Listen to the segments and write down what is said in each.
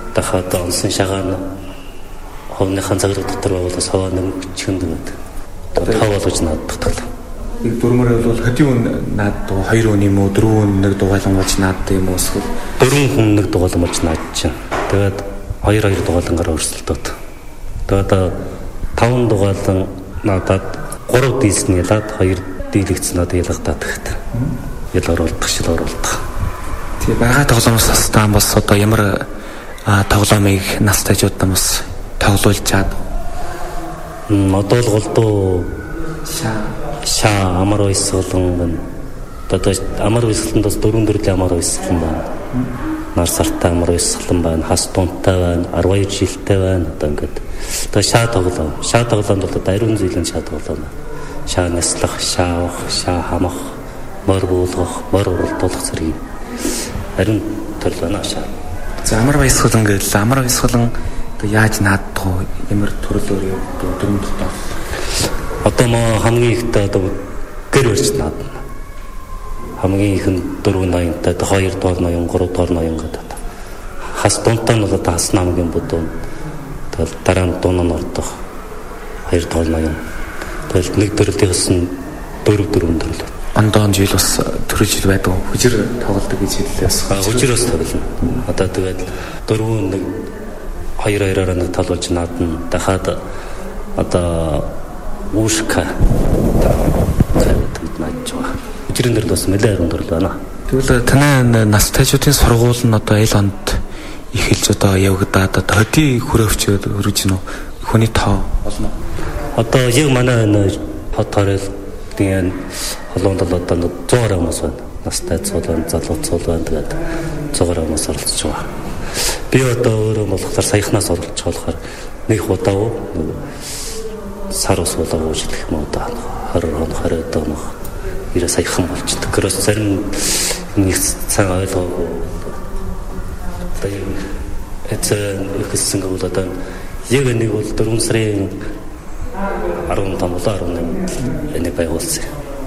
дахиад онсон шагаан ховныхан цаграг дотор байгуулсан саваа нэмчихэнд тав болгож нааддаг. Нэг дөрмөр бол хэдийн наад 2 хүн юм уу 4 хүн нэг дугаалan болж нааддаг юм уу эсвэл 4 хүн нэг дугаалan болж наадчих. Тэгээд 2 дугаалангаар өрсөлдөд. Тэгээд 5 дугаалан надад 3 дийлсний лад 2 дийлэгдсэн надад ялгадаад гэхт. Ял оруулах шил оруулах. Тэгээ байгаа тоглоомоос тастан бас одоо ямар тоглоомыг настайжуудаа бас тоглуулж чад. Одоо л голдуу шаа амар ойсголон одоо амар ойсголонд бас 4 төрлийн амар ойсголон байна. Нар сартаа амар ойсголон байна, хас дунтай байна, 12 жилтэй байна. Одоо ингээд одоо шаа тоглоом. Шаа тоглоомд бол одоо ариун зүйлийн шаа тоглоом. Шаа наслах, шаавах, шаа хамах, мор буулгах, мор уралдуулах зэрэг ариун төрөл байна шаа. За амар ойсголон гэдэг амар ойсголон одоо яаж нааддаг вэ? Ямар төрлөөр юу дөрөв дотор одоо хамгийн ихтэй одоо гэр барьж наадна. Хамгийн их нь 480-тай 2 дугаар ноён 3 дугаар ноён гэдэг. Хас дунтай нь бол одоо хас намгийн будуун. Тэгэл дараа нь дуун нь ордох 2 дугаар ноён. Тэгэл нэг төрлийнхэс нь 4 төрөл. Ондоон жил бас төрөл жил байдаг. Хүчээр тоглолдог гэж хэллээс. Хүчээр бас тоглоно. Одоо тэгээд 4 нэг 2-2-оор нэг талуулж наадна. Дахиад одоо Ушка гэдэг наадж байгаа. Хүчрэн дээр бас нэлээд ариун төрөл байна. Тэгвэл танай настайчуудын сургууль нь одоо ил онд эхэлж одоо явагдаад одоо хөдий хүрээвч өрөж гинөө хүний тоо болно. Одоо яг манай хот хорилтын холоонд л одоо 100 хүмүүс байна. Настай цуглан залуу цуглан тэгээд 100 хүмүүс оролцож байгаа. Би одоо өөрөө болохоор саяхнаас оролцож болохоор нэг удаа сар ус болоо гэж хэлэх юм одоо 20 хоног 90 саяхан болчдөг. Гэрээс зарим нэг цаг ойлгоогүй. Одоо юм ихсэн гол одоо яг нэг бол 4 сарын 15 болоо 18 энийг байгуулсан.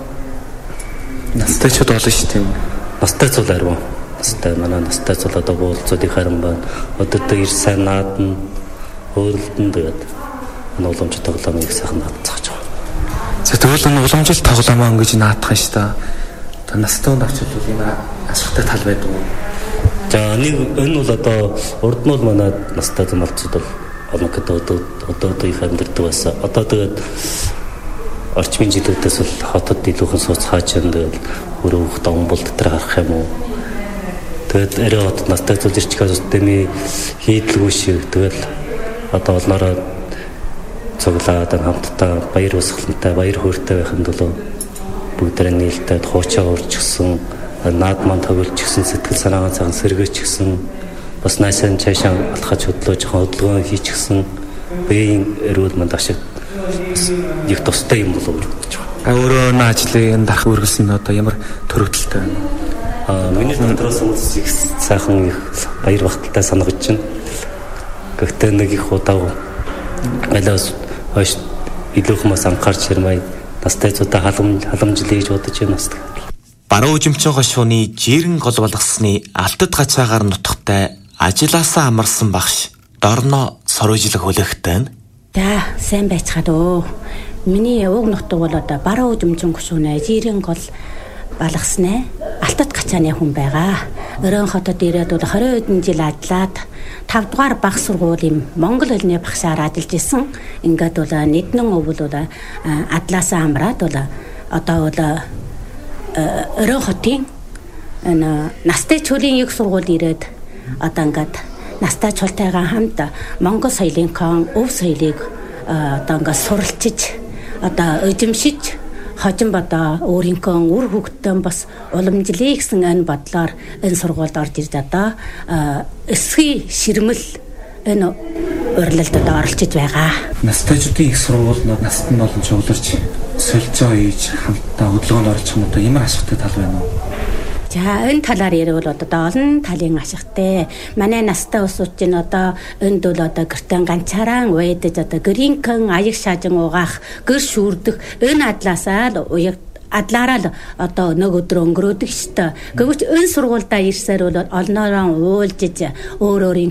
Настайчуд болно шүү дээ. Настай цул арив. Настай манай настай цул одоо буулцуудын харин байна. Өдөртөө ир сайн наадна. Өөрөлдөн тэгээд уламжлалт тоглоомыг сайхан наацгааж байгаа. За тэгвэл уламжлалт тоглоомоо ингэж наадах шүү дээ. Та настай хүн авчвал юм ашигтай тал байдаг уу? За нэг энэ бол одоо урд нь бол манай настай залуучууд бол одоо их амьдэрдэг байсан. Одоо тэгээд орчмын жилүүдээс бол хотод илүүхэн сууц хааж тэгээд өрөөх домбол дотор харах юм уу? Тэгээд арай хотод настай зүйлчгээс системийн хийдэлгүй шиг тэгэл одоо олноороо цуглаад хамтдаа баяр усгалантай баяр хөөртэй байхын тулд бүгдээ нийлдээд хуучаа урьжсэн наад маань тоглож гисэн сэтгэл санаагаа цагаан сэргэж гисэн бас найсан цаашаа алхаж хөдлөө жоохон хөдөлгөөн хийчихсэн биеийн эрүүл мэнд ашиг их тустай юм болов уу гэж байна. Өөрөө ажлыг дарах үргэлсэн одоо ямар төрөгдөлтэй байна? Миний дотроос их сайхан их баяр багталтай санагдаж байна. Гэхдээ нэг их удаа алаас хойш илүү хүмүүс анхаарч ирмэй настайцуудаа халамжлал хийж бодож байна нас. Баруун жимчин гошууны жирэн гол болгосны алтад гацаагаар нутагтай ажилласаа амарсан багш дорно сорожлог хөлөгтэй. За сайн байцгаад өө. Миний уг нутаг бол одоо баруун жимчин гошууны жирэн гол балгаснаа алтад гацааны хүн байгаа. Өрөөн хотод ирээд бол 20 хэдэн жил ажиллаад 5 дугаар баг сургуулийн монгол хэлний багшаар ажиллаж исэн. Ингээд бол нэгэн өвөл бол адлаасаа амраад бол одоо бол өрөөн хотын настай чөлийн их сургууль ирээд одоо ингээд настай чултайгаа хамт монгол соёлын өв соёлыг одоо ингээд суралцж одоо эзэмшиж хожим бодоо өөрийнхөө үр хөвгтөн бас уламжлая гэсэн энэ бодлоор энэ сургуульд орж ирж одоо эсхий ширмэл энэ урилалдад оролцож байгаа. Настайчдын их сургууль наст нь болон чиглэлж солилцоо хийж хамтдаа хөдөлгөөнд оролцох юм одоо ямар ашигтай тал байна уу? За энэ талаар ярил одоо олон талын ашигтай. Манай настай усууд чинь одоо энд бол одоо гэртэн ганцаараа уйдаж одоо гринкэн аяг шаажин угаах гэр шүрдэх энэ адлаасаа уяг адлаараа л одоо нэг өдөр өнгөрөөдөг шүү дээ. Гэвч энэ сургуультай ирсээр бол олноороо уулжиж өөр өөрийн